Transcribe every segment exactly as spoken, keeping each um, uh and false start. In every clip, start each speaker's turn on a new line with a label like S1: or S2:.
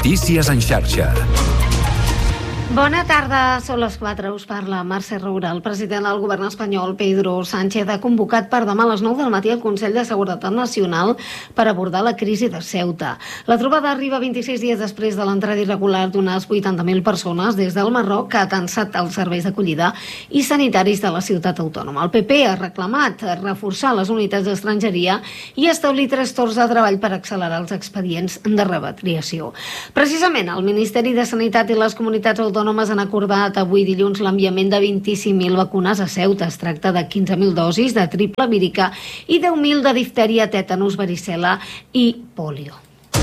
S1: Notícies en xarxa.
S2: Bona tarda, són les quatre, us parla Mercè Roura. El president del govern espanyol, Pedro Sánchez, ha convocat per demà a les nou del matí el Consell de Seguretat Nacional per abordar la crisi de Ceuta. La trobada arriba vint-i-sis dies després de l'entrada irregular d'unes vuitanta mil persones des del Marroc que ha tensat els serveis d'acollida i sanitaris de la ciutat autònoma. El P P ha reclamat reforçar les unitats d'estrangeria i establir tres torns de treball per accelerar els expedients de repatriació. Precisament, el Ministeri de Sanitat i les comunitats autònomes han acordat avui dilluns l'enviament de vint-i-cinc mil vacunes a Ceuta. Es tracta de quinze mil dosis de triple vírica i deu mil de diftèria, tètanus, varicel·la i pòlio.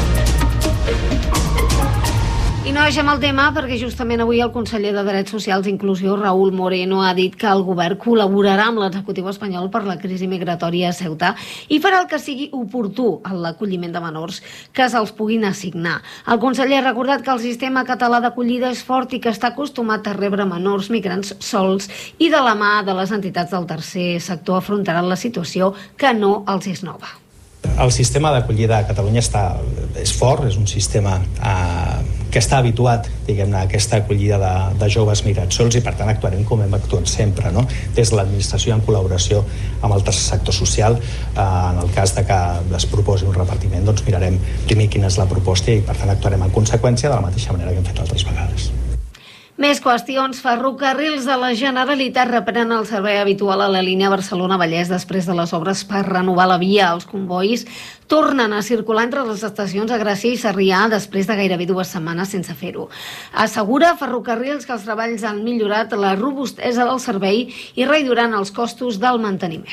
S2: I no deixem el tema perquè justament avui el conseller de Drets Socials i Inclusió, Raúl Moreno, ha dit que el govern col·laborarà amb l'executiu espanyol per la crisi migratòria a Ceuta i farà el que sigui oportú en l'acolliment de menors que se'ls puguin assignar. El conseller ha recordat que el sistema català d'acollida és fort i que està acostumat a rebre menors migrants sols i de la mà de les entitats del tercer sector afrontaran la situació que no els és nova.
S3: El sistema d'acollida a Catalunya està, és fort, és un sistema eh, que està habituat, diguem-ne, a aquesta acollida de, de joves migrats sols i per tant actuarem com hem actuat sempre, no? Des de l'administració en col·laboració amb el tercer sector social. Eh, en el cas de que es proposi un repartiment, doncs mirarem primer quina és la proposta i per tant actuarem en conseqüència de la mateixa manera que hem fet altres vegades.
S2: Més qüestions. Ferrocarrils de la Generalitat reprenen el servei habitual a la línia Barcelona-Vallès després de les obres per renovar la via. Els convois tornen a circular entre les estacions de Gràcia i Sarrià després de gairebé dues setmanes sense fer-ho. Assegura Ferrocarrils que els treballs han millorat la robustesa del servei i reduiran els costos del manteniment.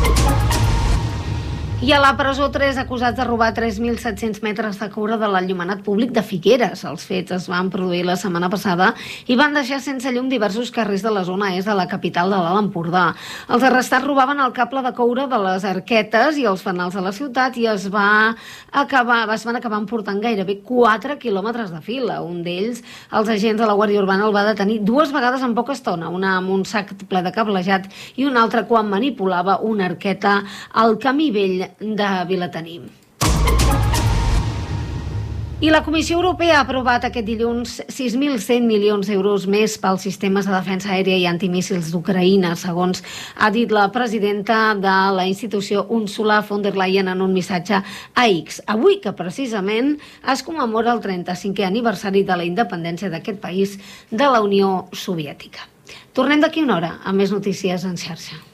S2: I a la presó, tres acusats de robar tres mil set-cents metres de coure de l'enllumenat públic de Figueres. Els fets es van produir la setmana passada i van deixar sense llum diversos carrers de la zona est de la capital de l'Alt Empordà. Els arrestats robaven el cable de coure de les arquetes i els fanals de la ciutat i es, va acabar, es van acabar emportant gairebé quatre quilòmetres de fil. Un d'ells, els agents de la Guàrdia Urbana, el va detenir dues vegades en poca estona, una amb un sac ple de cablejat i una altra quan manipulava una arqueta al camí vell de Vilatenim. I la Comissió Europea ha aprovat aquest dilluns sis mil cent milions d'euros més pels sistemes de defensa aèria i antimíssils d'Ucraïna, segons ha dit la presidenta de la institució Ursula von der Leyen en un missatge a X. Avui, que precisament es commemora el trenta-cinquè aniversari de la independència d'aquest país de la Unió Soviètica. Tornem d'aquí una hora amb més notícies en xarxa.